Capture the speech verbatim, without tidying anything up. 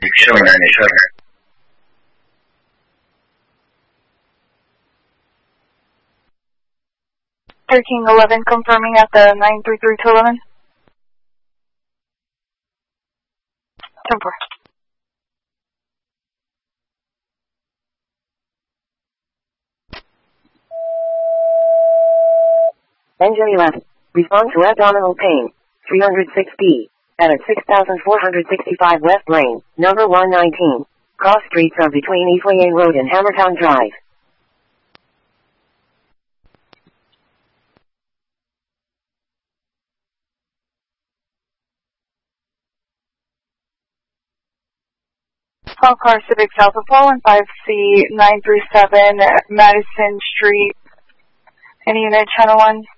showing nine eight seven. thirteen eleven confirming at the nine three three two eleven. ten four. Engine eleven. Respond to abdominal pain. three oh six B. At six thousand four hundred sixty-five West Lane, number one nineteen. Cross streets are between Eastway Road and Hammertown Drive. Call car Civic South of Poland, five C nine three seven Madison Street. Any unit, channel one.